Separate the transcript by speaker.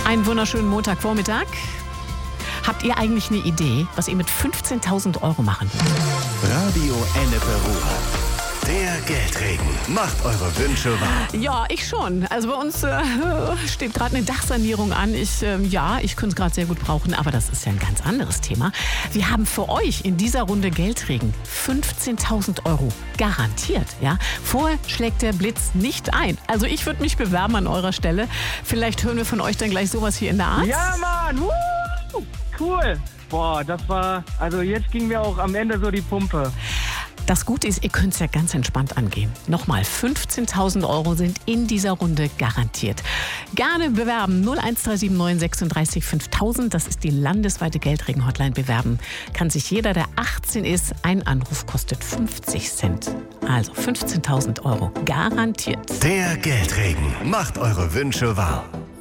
Speaker 1: Einen wunderschönen Montagvormittag. Habt ihr eigentlich eine Idee, was ihr mit 15.000 € machen?
Speaker 2: Radio Ennepe Ruhr. Der Geldregen macht eure Wünsche wahr.
Speaker 1: Ja, ich schon. Also bei uns steht gerade eine Dachsanierung an. Ich könnte es gerade sehr gut brauchen, aber das ist ja ein ganz anderes Thema. Wir haben für euch in dieser Runde Geldregen 15.000 € garantiert. Ja? Vorher schlägt der Blitz nicht ein. Also ich würde mich bewerben an eurer Stelle. Vielleicht hören wir von euch dann gleich sowas hier in der Art.
Speaker 3: Ja, Mann! Cool! Boah, jetzt ging mir auch am Ende so die Pumpe.
Speaker 1: Das Gute ist, ihr könnt es ja ganz entspannt angehen. Nochmal, 15.000 € sind in dieser Runde garantiert. Gerne bewerben 01379 36 5000. Das ist die landesweite Geldregen-Hotline. Bewerben kann sich jeder, der 18 ist. Ein Anruf kostet 50 Cent. Also 15.000 € garantiert.
Speaker 2: Der Geldregen macht eure Wünsche wahr.